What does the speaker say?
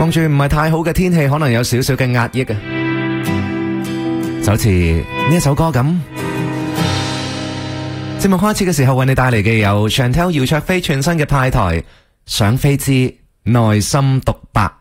望住唔係太好嘅天氣，可能有少少嘅壓抑啊，就好似呢一首歌咁。節目開始嘅時候為你帶嚟嘅有 Chantel 姚焯菲全新嘅派台想飛之內心獨白。